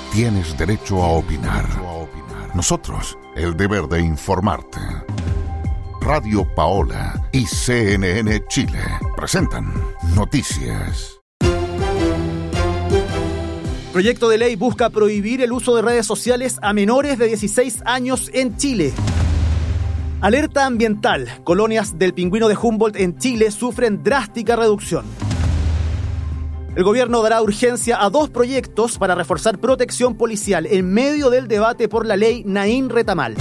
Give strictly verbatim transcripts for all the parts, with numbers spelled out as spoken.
tienes derecho a opinar. Nosotros, el deber de informarte. Radio Paola y C N N Chile presentan Noticias. Proyecto de ley busca prohibir el uso de redes sociales a menores de dieciséis años en Chile. Alerta ambiental. Colonias del pingüino de Humboldt en Chile sufren drástica reducción. El gobierno dará urgencia a dos proyectos para reforzar protección policial en medio del debate por la ley Naín Retamal.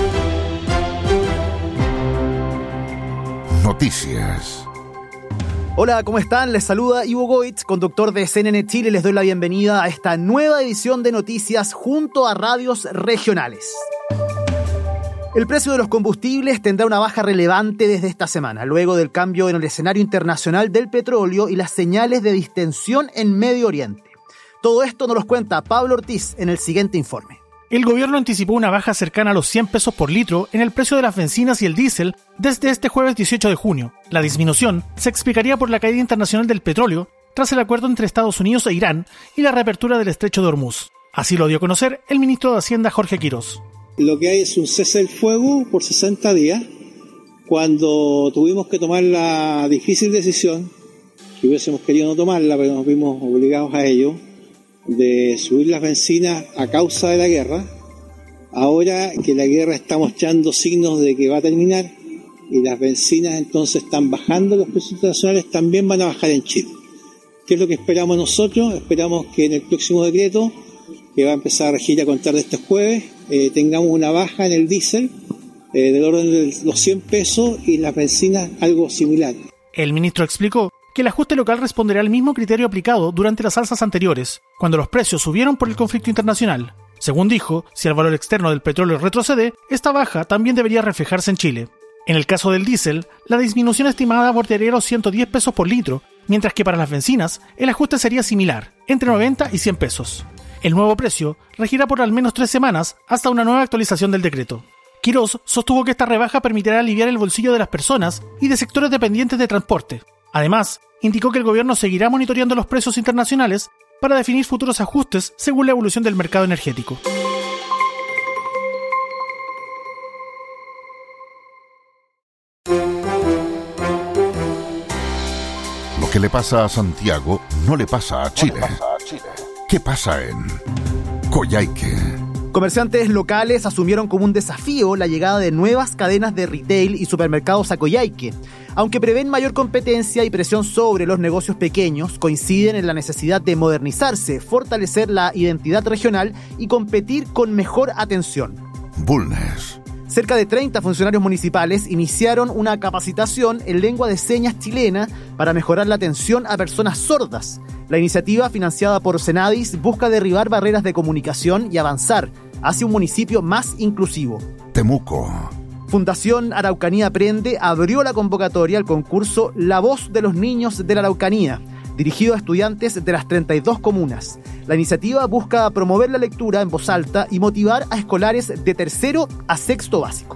Noticias. Hola, ¿cómo están? Les saluda Ivo Goitz, conductor de C N N Chile. Les doy la bienvenida a esta nueva edición de Noticias junto a radios regionales. El precio de los combustibles tendrá una baja relevante desde esta semana, luego del cambio en el escenario internacional del petróleo y las señales de distensión en Medio Oriente. Todo esto nos lo cuenta Pablo Ortiz en el siguiente informe. El gobierno anticipó una baja cercana a los cien pesos por litro en el precio de las bencinas y el diésel desde este jueves dieciocho de junio. La disminución se explicaría por la caída internacional del petróleo tras el acuerdo entre Estados Unidos e Irán y la reapertura del estrecho de Hormuz. Así lo dio a conocer el ministro de Hacienda Jorge Quirós. Lo que hay es un cese del fuego por sesenta días, cuando tuvimos que tomar la difícil decisión, que hubiésemos querido no tomarla, pero nos vimos obligados a ello, de subir las bencinas a causa de la guerra. Ahora que la guerra está mostrando signos de que va a terminar y las bencinas entonces están bajando, los precios internacionales también van a bajar en Chile. ¿Qué es lo que esperamos nosotros? Esperamos que en el próximo decreto, que va a empezar a regir a contar de este jueves, eh, tengamos una baja en el diésel eh, del orden de los cien pesos y las bencinas algo similar. El ministro explicó que el ajuste local responderá al mismo criterio aplicado durante las alzas anteriores, cuando los precios subieron por el conflicto internacional. Según dijo, si el valor externo del petróleo retrocede, esta baja también debería reflejarse en Chile. En el caso del diésel, la disminución estimada bordearía los ciento diez pesos por litro, mientras que para las bencinas, el ajuste sería similar, entre noventa y cien pesos. El nuevo precio regirá por al menos tres semanas hasta una nueva actualización del decreto. Quirós sostuvo que esta rebaja permitirá aliviar el bolsillo de las personas y de sectores dependientes de transporte. Además, indicó que el gobierno seguirá monitoreando los precios internacionales para definir futuros ajustes según la evolución del mercado energético. Lo que le pasa a Santiago no le pasa a Chile. ¿Qué pasa en Coyhaique? Comerciantes locales asumieron como un desafío la llegada de nuevas cadenas de retail y supermercados a Coyhaique. Aunque prevén mayor competencia y presión sobre los negocios pequeños, coinciden en la necesidad de modernizarse, fortalecer la identidad regional y competir con mejor atención. Bulnes. Cerca de treinta funcionarios municipales iniciaron una capacitación en lengua de señas chilena para mejorar la atención a personas sordas. La iniciativa, financiada por Senadis, busca derribar barreras de comunicación y avanzar hacia un municipio más inclusivo. Temuco. Fundación Araucanía Aprende abrió la convocatoria al concurso La Voz de los Niños de la Araucanía, dirigido a estudiantes de las treinta y dos comunas. La iniciativa busca promover la lectura en voz alta y motivar a escolares de tercero a sexto básico.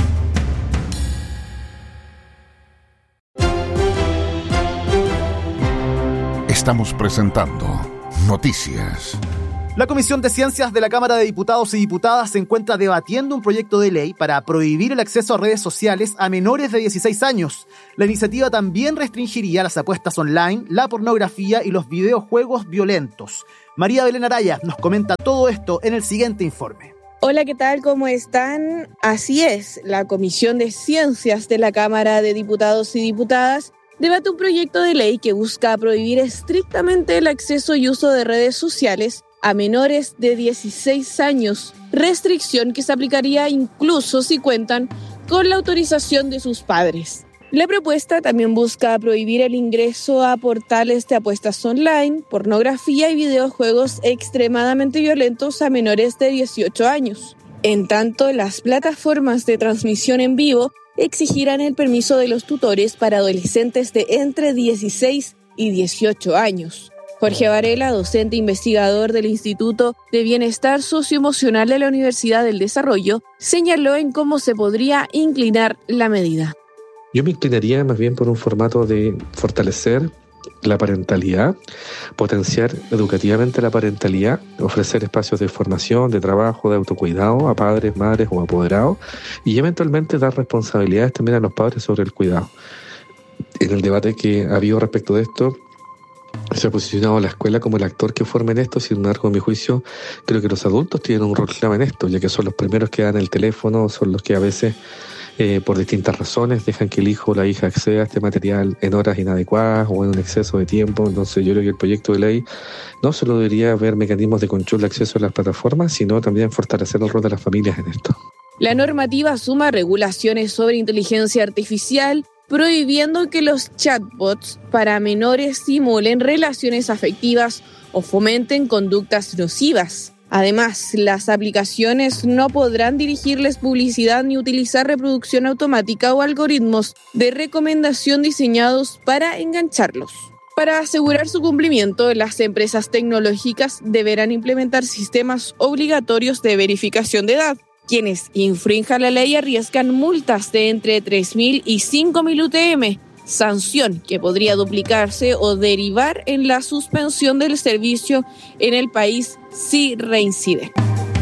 Estamos presentando Noticias. La Comisión de Ciencias de la Cámara de Diputados y Diputadas se encuentra debatiendo un proyecto de ley para prohibir el acceso a redes sociales a menores de dieciséis años. La iniciativa también restringiría las apuestas online, la pornografía y los videojuegos violentos. María Belén Araya nos comenta todo esto en el siguiente informe. Hola, ¿qué tal? ¿Cómo están? Así es, la Comisión de Ciencias de la Cámara de Diputados y Diputadas debate un proyecto de ley que busca prohibir estrictamente el acceso y uso de redes sociales a menores de dieciséis años, restricción que se aplicaría incluso si cuentan con la autorización de sus padres. La propuesta también busca prohibir el ingreso a portales de apuestas online, pornografía y videojuegos extremadamente violentos a menores de dieciocho años. En tanto, las plataformas de transmisión en vivo exigirán el permiso de los tutores para adolescentes de entre dieciséis y dieciocho años. Jorge Varela, docente investigador del Instituto de Bienestar Socioemocional de la Universidad del Desarrollo, señaló en cómo se podría inclinar la medida. Yo me inclinaría más bien por un formato de fortalecer la parentalidad, potenciar educativamente la parentalidad, ofrecer espacios de formación, de trabajo, de autocuidado a padres, madres o apoderados y eventualmente dar responsabilidades también a los padres sobre el cuidado. En el debate que ha habido respecto de esto, se ha posicionado la escuela como el actor que forma en esto. Sin embargo, a mi juicio, creo que los adultos tienen un rol clave en esto, ya que son los primeros que dan el teléfono, son los que a veces, eh, por distintas razones, dejan que el hijo o la hija acceda a este material en horas inadecuadas o en un exceso de tiempo. Entonces yo creo que el proyecto de ley no solo debería haber mecanismos de control de acceso a las plataformas, sino también fortalecer el rol de las familias en esto. La normativa suma regulaciones sobre inteligencia artificial, prohibiendo que los chatbots para menores simulen relaciones afectivas o fomenten conductas nocivas. Además, las aplicaciones no podrán dirigirles publicidad ni utilizar reproducción automática o algoritmos de recomendación diseñados para engancharlos. Para asegurar su cumplimiento, las empresas tecnológicas deberán implementar sistemas obligatorios de verificación de edad. Quienes infrinjan la ley arriesgan multas de entre tres mil y cinco mil U T M, sanción que podría duplicarse o derivar en la suspensión del servicio en el país si reincide.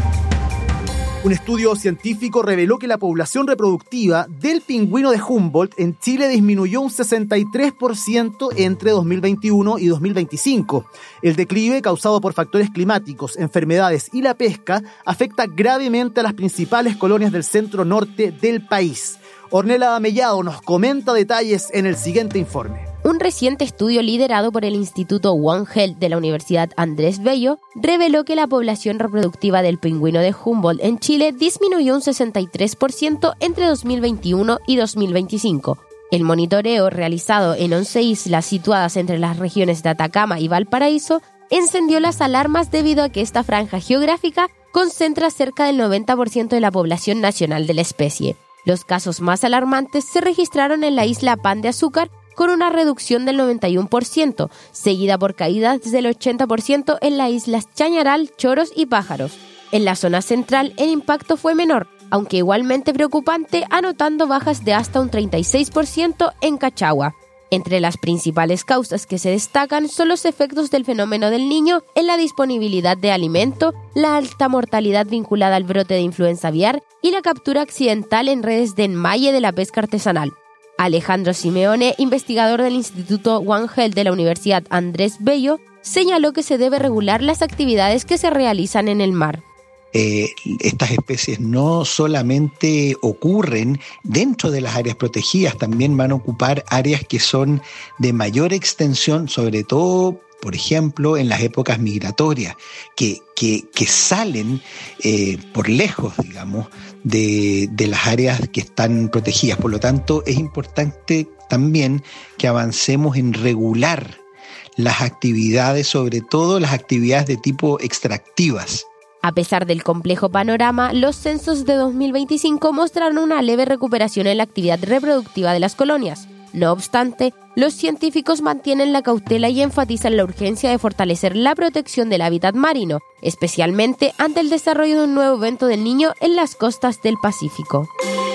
Un estudio científico reveló que la población reproductiva del pingüino de Humboldt en Chile disminuyó un sesenta y tres por ciento entre dos mil veintiuno y dos mil veinticinco. El declive, causado por factores climáticos, enfermedades y la pesca, afecta gravemente a las principales colonias del centro norte del país. Ornella Mellado nos comenta detalles en el siguiente informe. Un reciente estudio liderado por el Instituto One Health de la Universidad Andrés Bello reveló que la población reproductiva del pingüino de Humboldt en Chile disminuyó un sesenta y tres por ciento entre dos mil veintiuno y dos mil veinticinco. El monitoreo realizado en once islas situadas entre las regiones de Atacama y Valparaíso encendió las alarmas debido a que esta franja geográfica concentra cerca del noventa por ciento de la población nacional de la especie. Los casos más alarmantes se registraron en la isla Pan de Azúcar, con una reducción del noventa y uno por ciento, seguida por caídas del ochenta por ciento en las islas Chañaral, Choros y Pájaros. En la zona central el impacto fue menor, aunque igualmente preocupante, anotando bajas de hasta un treinta y seis por ciento en Cachagua. Entre las principales causas que se destacan son los efectos del fenómeno del Niño en la disponibilidad de alimento, la alta mortalidad vinculada al brote de influenza aviar y la captura accidental en redes de enmalle de la pesca artesanal. Alejandro Simeone, investigador del Instituto One Health de la Universidad Andrés Bello, señaló que se debe regular las actividades que se realizan en el mar. Eh, estas especies no solamente ocurren dentro de las áreas protegidas, también van a ocupar áreas que son de mayor extensión, sobre todo, por ejemplo, en las épocas migratorias, que, que, que salen eh, por lejos, digamos, de, de las áreas que están protegidas. Por lo tanto, es importante también que avancemos en regular las actividades, sobre todo las actividades de tipo extractivas. A pesar del complejo panorama, los censos de dos mil veinticinco mostraron una leve recuperación en la actividad reproductiva de las colonias. No obstante, los científicos mantienen la cautela y enfatizan la urgencia de fortalecer la protección del hábitat marino, especialmente ante el desarrollo de un nuevo evento del Niño en las costas del Pacífico.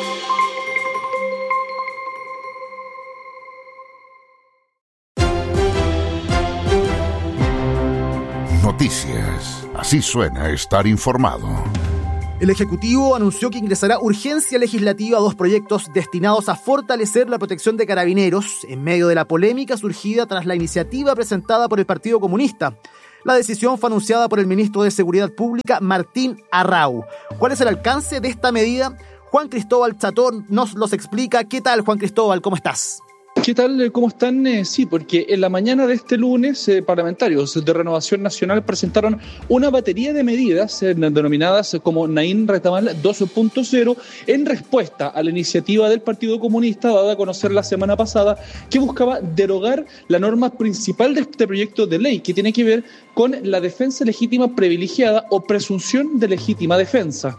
Noticias. Así suena estar informado. El Ejecutivo anunció que ingresará urgencia legislativa a dos proyectos destinados a fortalecer la protección de carabineros en medio de la polémica surgida tras la iniciativa presentada por el Partido Comunista. La decisión fue anunciada por el ministro de Seguridad Pública, Martín Arrau. ¿Cuál es el alcance de esta medida? Juan Cristóbal Chatón nos los explica. ¿Qué tal, Juan Cristóbal? ¿Cómo estás? ¿Qué tal? ¿Cómo están? Eh, sí, porque en la mañana de este lunes, eh, parlamentarios de Renovación Nacional presentaron una batería de medidas eh, denominadas como Naín Retamal dos punto cero en respuesta a la iniciativa del Partido Comunista dada a conocer la semana pasada, que buscaba derogar la norma principal de este proyecto de ley, que tiene que ver con la defensa legítima privilegiada o presunción de legítima defensa.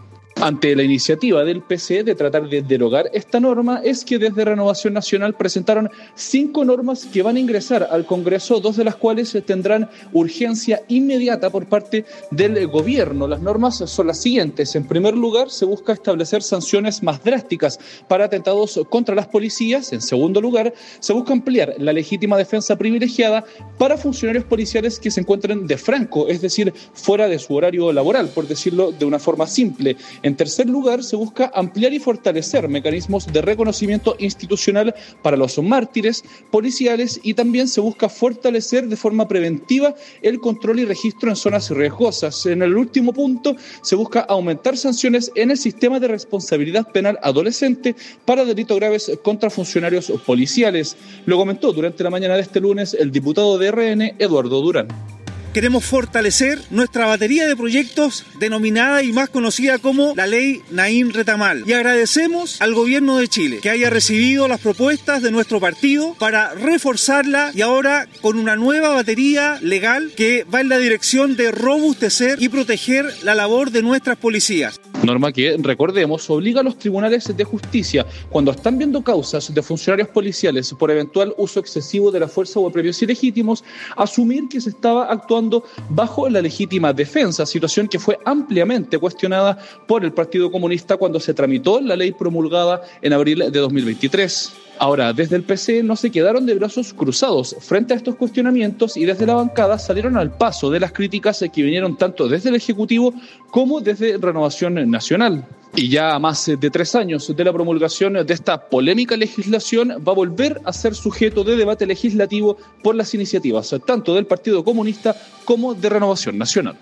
Ante la iniciativa del P C de tratar de derogar esta norma, es que desde Renovación Nacional presentaron cinco normas que van a ingresar al Congreso, dos de las cuales tendrán urgencia inmediata por parte del gobierno. Las normas son las siguientes. En primer lugar, se busca establecer sanciones más drásticas para atentados contra las policías. En segundo lugar, se busca ampliar la legítima defensa privilegiada para funcionarios policiales que se encuentren de franco, es decir, fuera de su horario laboral, por decirlo de una forma simple. En tercer lugar, se busca ampliar y fortalecer mecanismos de reconocimiento institucional para los mártires policiales y también se busca fortalecer de forma preventiva el control y registro en zonas riesgosas. En el último punto, se busca aumentar sanciones en el sistema de responsabilidad penal adolescente para delitos graves contra funcionarios policiales. Lo comentó durante la mañana de este lunes el diputado de R N, Eduardo Durán. Queremos fortalecer nuestra batería de proyectos denominada y más conocida como la Ley Naín Retamal. Y agradecemos al Gobierno de Chile que haya recibido las propuestas de nuestro partido para reforzarla y ahora con una nueva batería legal que va en la dirección de robustecer y proteger la labor de nuestras policías. Norma que, recordemos, obliga a los tribunales de justicia, cuando están viendo causas de funcionarios policiales por eventual uso excesivo de la fuerza o premios ilegítimos, a asumir que se estaba actuando bajo la legítima defensa, situación que fue ampliamente cuestionada por el Partido Comunista cuando se tramitó la ley promulgada en abril de dos mil veintitrés. Ahora, desde el P C no se quedaron de brazos cruzados frente a estos cuestionamientos y desde la bancada salieron al paso de las críticas que vinieron tanto desde el Ejecutivo como desde Renovación Nacional. Y ya a más de tres años de la promulgación de esta polémica legislación va a volver a ser sujeto de debate legislativo por las iniciativas tanto del Partido Comunista como de Renovación Nacional.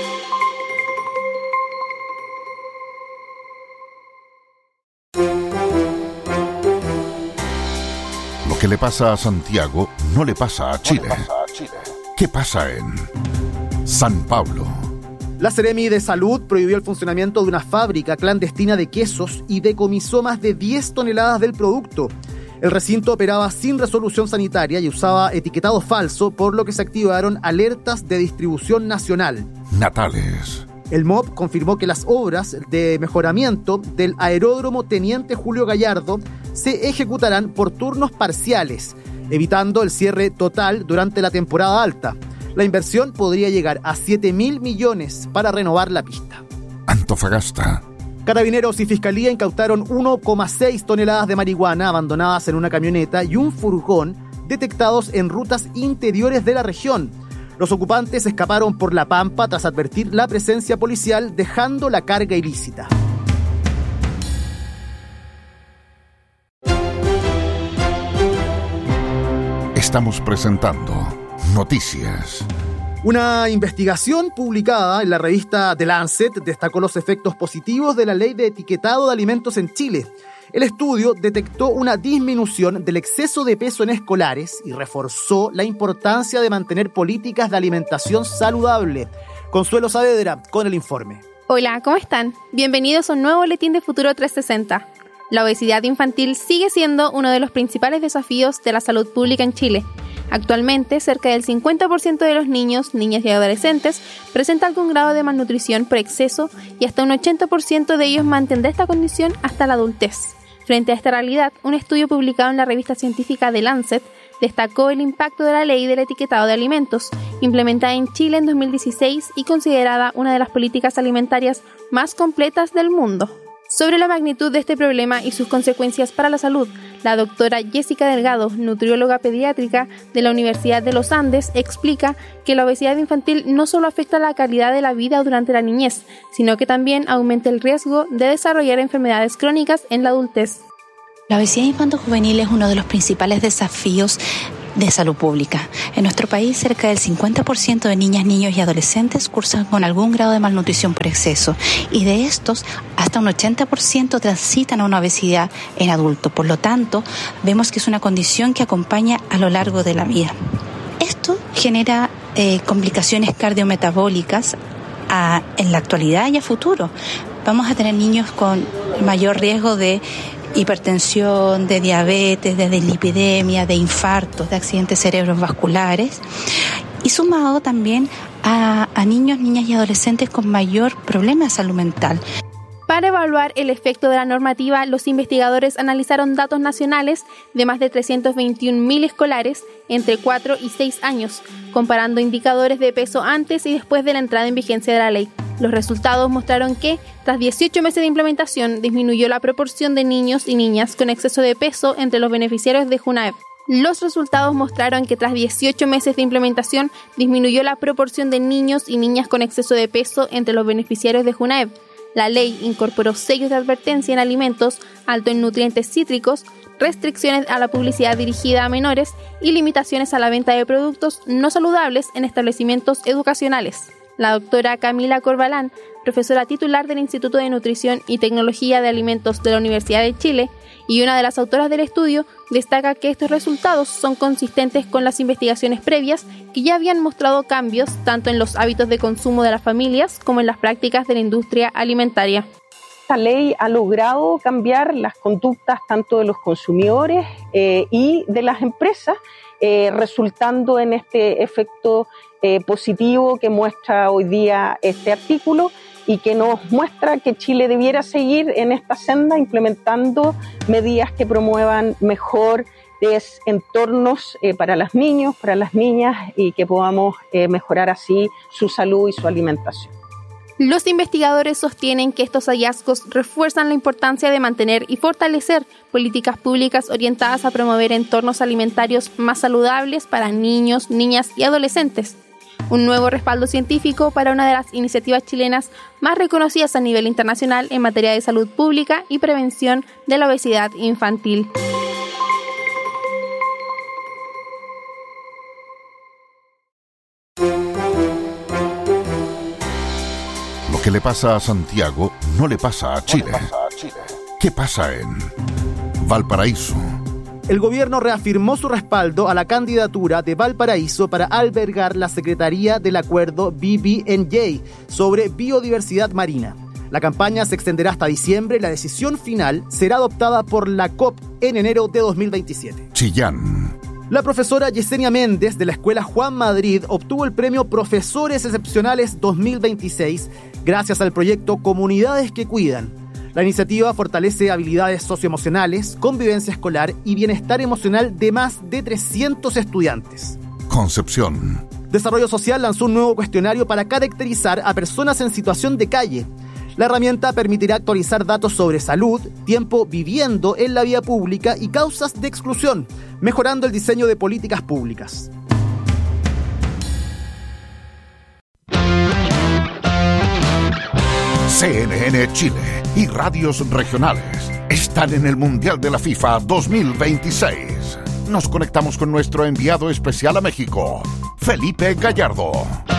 Lo que le pasa a Santiago no le pasa a Chile. ¿Qué pasa en San Pablo? La Seremi de Salud prohibió el funcionamiento de una fábrica clandestina de quesos y decomisó más de diez toneladas del producto. El recinto operaba sin resolución sanitaria y usaba etiquetado falso, por lo que se activaron alertas de distribución nacional. Natales. El M O P confirmó que las obras de mejoramiento del aeródromo Teniente Julio Gallardo se ejecutarán por turnos parciales, evitando el cierre total durante la temporada alta. La inversión podría llegar a siete mil millones para renovar la pista. Antofagasta. Carabineros y Fiscalía incautaron uno coma seis toneladas de marihuana abandonadas en una camioneta y un furgón detectados en rutas interiores de la región. Los ocupantes escaparon por La Pampa tras advertir la presencia policial, dejando la carga ilícita. Estamos presentando Noticias. Una investigación publicada en la revista The Lancet destacó los efectos positivos de la ley de etiquetado de alimentos en Chile. El estudio detectó una disminución del exceso de peso en escolares y reforzó la importancia de mantener políticas de alimentación saludable. Consuelo Saavedra con el informe. Hola, ¿cómo están? Bienvenidos a un nuevo boletín de Futuro trescientos sesenta. La obesidad infantil sigue siendo uno de los principales desafíos de la salud pública en Chile. Actualmente, cerca del cincuenta por ciento de los niños, niñas y adolescentes presenta algún grado de malnutrición por exceso y hasta un ochenta por ciento de ellos mantendrá esta condición hasta la adultez. Frente a esta realidad, un estudio publicado en la revista científica The Lancet destacó el impacto de la ley del etiquetado de alimentos, implementada en Chile en dos mil dieciséis y considerada una de las políticas alimentarias más completas del mundo. Sobre la magnitud de este problema y sus consecuencias para la salud, la doctora Jessica Delgado, nutrióloga pediátrica de la Universidad de los Andes, explica que la obesidad infantil no solo afecta la calidad de la vida durante la niñez, sino que también aumenta el riesgo de desarrollar enfermedades crónicas en la adultez. La obesidad infanto-juvenil es uno de los principales desafíos de salud pública. En nuestro país, cerca del cincuenta por ciento de niñas, niños y adolescentes cursan con algún grado de malnutrición por exceso, y de estos, hasta un ochenta por ciento transitan a una obesidad en adulto. Por lo tanto, vemos que es una condición que acompaña a lo largo de la vida. Esto genera eh, complicaciones cardiometabólicas a, en la actualidad y a futuro. Vamos a tener niños con mayor riesgo de hipertensión, de diabetes, de dislipidemia, de infartos, de accidentes cerebrovasculares, y sumado también a, a niños, niñas y adolescentes con mayor problema de salud mental. Para Para evaluar el efecto de la normativa, los investigadores analizaron datos nacionales de más de trescientos veintiún mil escolares entre cuatro y seis años, comparando indicadores de peso antes y después de la entrada en vigencia de la ley. Los resultados mostraron que, tras dieciocho meses de implementación, disminuyó la proporción de niños y niñas con exceso de peso entre los beneficiarios de JUNAEV. Los resultados mostraron que tras dieciocho meses de implementación, disminuyó la proporción de niños y niñas con exceso de peso entre los beneficiarios de JUNAEV. La ley incorporó sellos de advertencia en alimentos alto en nutrientes cítricos, restricciones a la publicidad dirigida a menores y limitaciones a la venta de productos no saludables en establecimientos educacionales. La doctora Camila Corbalán, profesora titular del Instituto de Nutrición y Tecnología de Alimentos de la Universidad de Chile y una de las autoras del estudio, destaca que estos resultados son consistentes con las investigaciones previas que ya habían mostrado cambios tanto en los hábitos de consumo de las familias como en las prácticas de la industria alimentaria. Esta ley ha logrado cambiar las conductas tanto de los consumidores eh, y de las empresas, eh, resultando en este efecto eh, positivo que muestra hoy día este artículo y que nos muestra que Chile debiera seguir en esta senda implementando medidas que promuevan mejores entornos eh, para los niños, para las niñas y que podamos eh, mejorar así su salud y su alimentación. Los investigadores sostienen que estos hallazgos refuerzan la importancia de mantener y fortalecer políticas públicas orientadas a promover entornos alimentarios más saludables para niños, niñas y adolescentes. Un nuevo respaldo científico para una de las iniciativas chilenas más reconocidas a nivel internacional en materia de salud pública y prevención de la obesidad infantil. Lo que le pasa a Santiago no le pasa a Chile. ¿Qué pasa en Valparaíso? El gobierno reafirmó su respaldo a la candidatura de Valparaíso para albergar la Secretaría del Acuerdo B B N J sobre biodiversidad marina. La campaña se extenderá hasta diciembre y la decisión final será adoptada por la COP en enero de dos mil veintisiete. Chillán. La profesora Yesenia Méndez de la Escuela Juan Madrid obtuvo el premio Profesores Excepcionales dos mil veintiséis gracias al proyecto Comunidades que Cuidan. La iniciativa fortalece habilidades socioemocionales, convivencia escolar y bienestar emocional de más de trescientos estudiantes. Concepción. Desarrollo Social lanzó un nuevo cuestionario para caracterizar a personas en situación de calle. La herramienta permitirá actualizar datos sobre salud, tiempo viviendo en la vía pública y causas de exclusión, mejorando el diseño de políticas públicas. C N N Chile y radios regionales están en el Mundial de la FIFA dos mil veintiséis. Nos conectamos con nuestro enviado especial a México, Felipe Gallardo.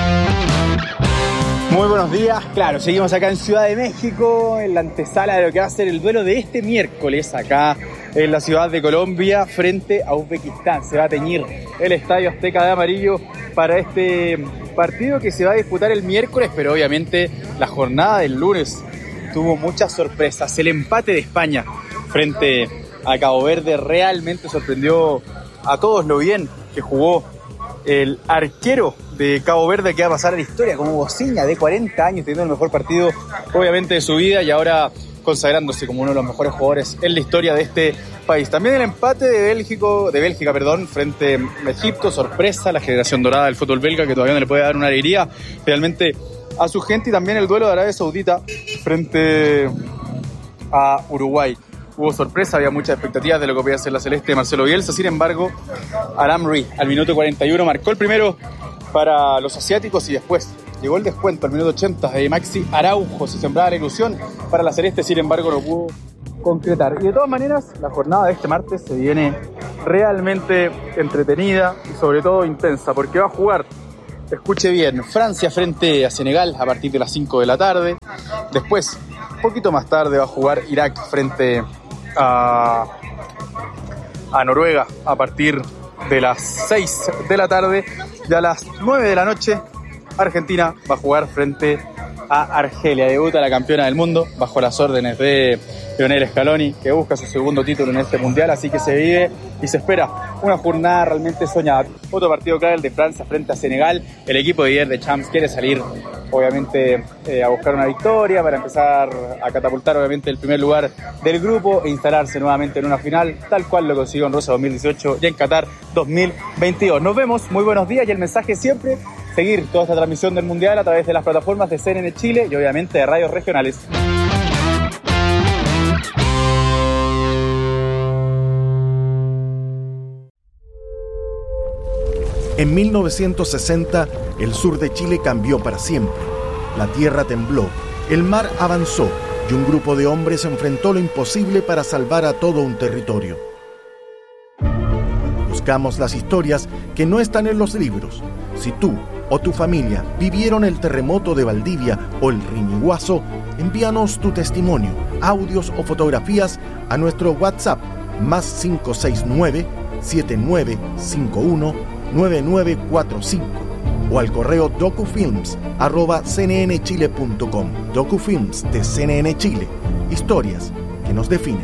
Muy buenos días, claro, seguimos acá en Ciudad de México, en la antesala de lo que va a ser el duelo de este miércoles acá en la ciudad de Colombia frente a Uzbekistán. Se va a teñir el Estadio Azteca de amarillo para este partido que se va a disputar el miércoles, pero obviamente la jornada del lunes tuvo muchas sorpresas. El empate de España frente a Cabo Verde realmente sorprendió a todos lo bien que jugó el arquero de Cabo Verde, que va a pasar a la historia como Bociña, de cuarenta años, teniendo el mejor partido obviamente de su vida y ahora consagrándose como uno de los mejores jugadores en la historia de este país. También el empate de Bélgico, de Bélgica perdón, frente a Egipto, sorpresa, la generación dorada del fútbol belga que todavía no le puede dar una alegría realmente a su gente, y también el duelo de Arabia Saudita frente a Uruguay. Hubo sorpresa, había muchas expectativas de lo que podía hacer la celeste de Marcelo Bielsa. Sin embargo, Al-Amri al minuto cuarenta y uno marcó el primero para los asiáticos y después llegó el descuento al minuto ochenta de Maxi Araujo. Se sembraba la ilusión para la celeste, sin embargo no pudo concretar. Y de todas maneras, la jornada de este martes se viene realmente entretenida y sobre todo intensa, porque va a jugar, escuche bien, Francia frente a Senegal a partir de las cinco de la tarde. Después, un poquito más tarde, va a jugar Irak frente a, a Noruega a partir de las seis de la tarde, y a las nueve de la noche Argentina va a jugar frente a Argelia. Debuta la campeona del mundo bajo las órdenes de Lionel Scaloni, que busca su segundo título en este mundial, así que se vive y se espera una jornada realmente soñada. Otro partido clave, el de Francia frente a Senegal. El equipo de Didier Deschamps quiere salir obviamente eh, a buscar una victoria, para empezar a catapultar obviamente el primer lugar del grupo e instalarse nuevamente en una final, tal cual lo consiguió en Rusia dos mil dieciocho y en Qatar dos mil veintidós. Nos vemos, muy buenos días, y el mensaje siempre, seguir toda esta transmisión del Mundial a través de las plataformas de C N N Chile y obviamente de radios regionales. En mil novecientos sesenta, el sur de Chile cambió para siempre. La tierra tembló, el mar avanzó y un grupo de hombres enfrentó lo imposible para salvar a todo un territorio. Buscamos las historias que no están en los libros. Si tú o tu familia vivieron el terremoto de Valdivia o el Riñiguazo, envíanos tu testimonio, audios o fotografías a nuestro WhatsApp más cinco seis nueve, siete nueve cinco uno, nueve nueve cuatro cinco o al correo docufilms arroba c n n chile punto com. Docufilms de C N N Chile. Historias que nos definen.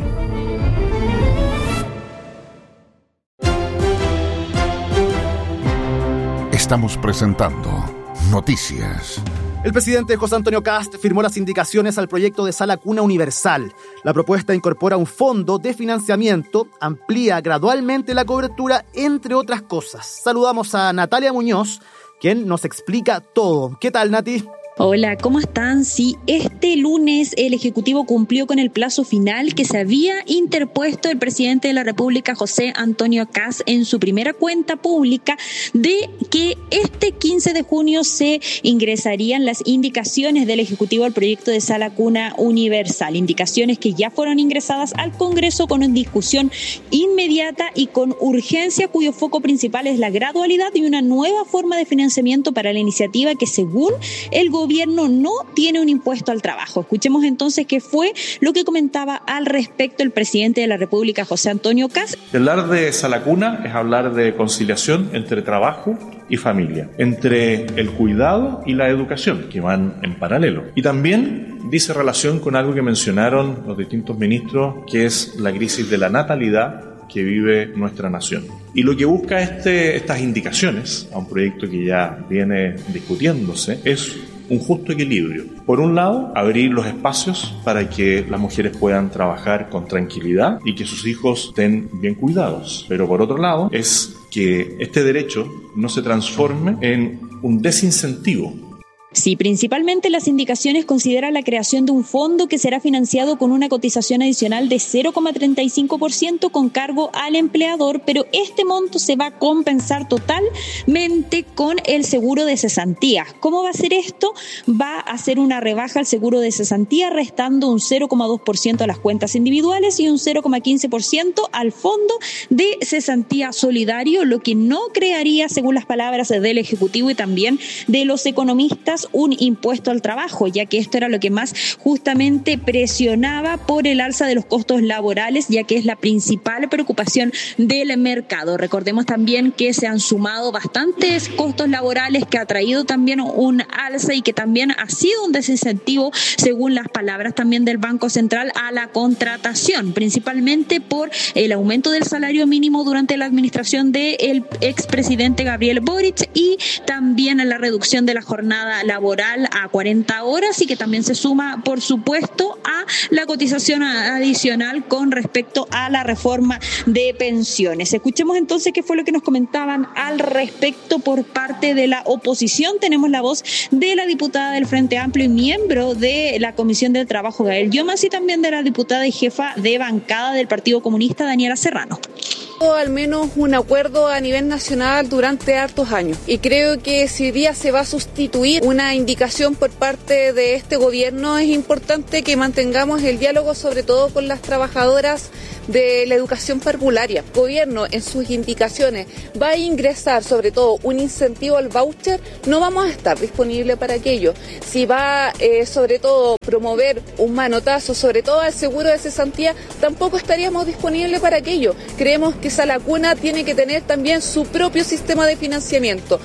Estamos presentando Noticias. El presidente José Antonio Kast firmó las indicaciones al proyecto de Sala Cuna Universal. La propuesta incorpora un fondo de financiamiento, amplía gradualmente la cobertura, entre otras cosas. Saludamos a Natalia Muñoz, quien nos explica todo. ¿Qué tal, Nati? Hola, ¿cómo están? Sí, este lunes el Ejecutivo cumplió con el plazo final que se había interpuesto el presidente de la República, José Antonio Kast, en su primera cuenta pública, de que este quince de junio se ingresarían las indicaciones del Ejecutivo al proyecto de Sala Cuna Universal. Indicaciones que ya fueron ingresadas al Congreso con una discusión inmediata y con urgencia, cuyo foco principal es la gradualidad y una nueva forma de financiamiento para la iniciativa que, según el gobierno, El gobierno no tiene un impuesto al trabajo. Escuchemos entonces qué fue lo que comentaba al respecto el presidente de la República, José Antonio Kast. Hablar de Sala Cuna es hablar de conciliación entre trabajo y familia, entre el cuidado y la educación, que van en paralelo. Y también dice relación con algo que mencionaron los distintos ministros, que es la crisis de la natalidad que vive nuestra nación. Y lo que busca este, estas indicaciones a un proyecto que ya viene discutiéndose es un justo equilibrio. Por un lado, abrir los espacios para que las mujeres puedan trabajar con tranquilidad y que sus hijos estén bien cuidados. Pero por otro lado, es que este derecho no se transforme en un desincentivo. Sí, principalmente las indicaciones consideran la creación de un fondo que será financiado con una cotización adicional de cero coma treinta y cinco por ciento con cargo al empleador, pero este monto se va a compensar totalmente con el seguro de cesantía. ¿Cómo va a ser esto? Va a hacer una rebaja al seguro de cesantía, restando un cero coma dos por ciento a las cuentas individuales y un cero coma quince por ciento al fondo de cesantía solidario, lo que no crearía, según las palabras del Ejecutivo y también de los economistas, un impuesto al trabajo, ya que esto era lo que más justamente presionaba por el alza de los costos laborales, ya que es la principal preocupación del mercado. Recordemos también que se han sumado bastantes costos laborales, que ha traído también un alza y que también ha sido un desincentivo, según las palabras también del Banco Central, a la contratación, principalmente por el aumento del salario mínimo durante la administración del expresidente Gabriel Boric y también a la reducción de la jornada laboral a cuarenta horas, y que también se suma, por supuesto, a la cotización adicional con respecto a la reforma de pensiones. Escuchemos entonces qué fue lo que nos comentaban al respecto por parte de la oposición. Tenemos la voz de la diputada del Frente Amplio y miembro de la Comisión del Trabajo, Gael Llomas, y también de la diputada y jefa de bancada del Partido Comunista, Daniela Serrano. Al menos un acuerdo a nivel nacional durante hartos años, y creo que si hoy día se va a sustituir una indicación por parte de este gobierno, es importante que mantengamos el diálogo, sobre todo con las trabajadoras de la educación parvularia. El gobierno en sus indicaciones va a ingresar sobre todo un incentivo al voucher, no vamos a estar disponibles para aquello. Si va eh, sobre todo promover un manotazo sobre todo al seguro de cesantía, tampoco estaríamos disponibles para aquello. Creemos que Sala Cuna tiene que tener también su propio sistema de financiamiento.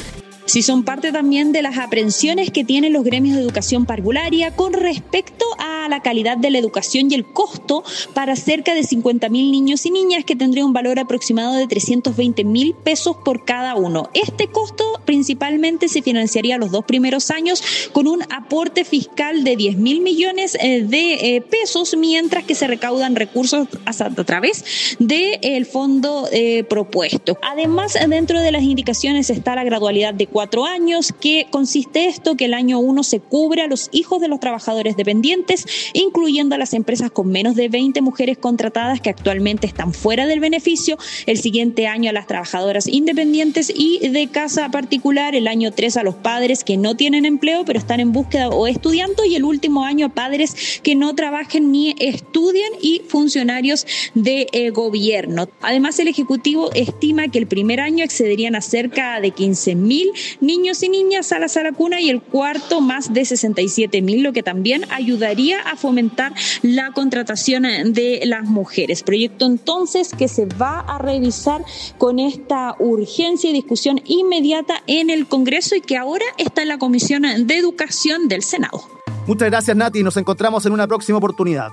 Sí, son parte también de las aprehensiones que tienen los gremios de educación parvularia con respecto a la calidad de la educación y el costo para cerca de cincuenta mil niños y niñas, que tendría un valor aproximado de trescientos veinte mil pesos por cada uno. Este costo principalmente se financiaría los dos primeros años con un aporte fiscal de diez mil millones de pesos, mientras que se recaudan recursos a través del fondo eh, propuesto. Además, dentro de las indicaciones está la gradualidad de cuatro años, que consiste esto, que el año uno se cubre a los hijos de los trabajadores dependientes, incluyendo a las empresas con menos de veinte mujeres contratadas que actualmente están fuera del beneficio, el siguiente año a las trabajadoras independientes y de casa particular, el año tres a los padres que no tienen empleo pero están en búsqueda o estudiando, y el último año a padres que no trabajen ni estudien y funcionarios de eh, gobierno. Además, el Ejecutivo estima que el primer año accederían a cerca de quince mil niños y niñas a la sala cuna, y el cuarto más de sesenta y siete mil, lo que también ayudaría a fomentar la contratación de las mujeres. Proyecto entonces que se va a revisar con esta urgencia y discusión inmediata en el Congreso, y que ahora está en la Comisión de Educación del Senado. Muchas gracias, Nati. Nos encontramos en una próxima oportunidad.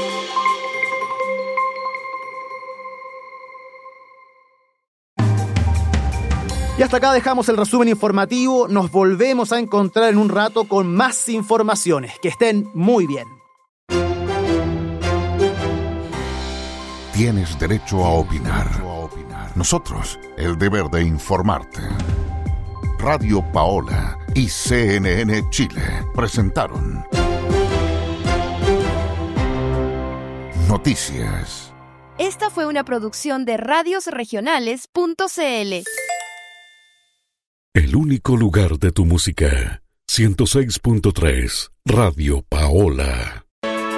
Y hasta acá dejamos el resumen informativo. Nos volvemos a encontrar en un rato con más informaciones. Que estén muy bien. Tienes derecho a opinar. Nosotros, el deber de informarte. Radio Paola y C N N Chile presentaron Noticias. Esta fue una producción de radios regionales punto c l. El único lugar de tu música. ciento seis punto tres Radio Paola.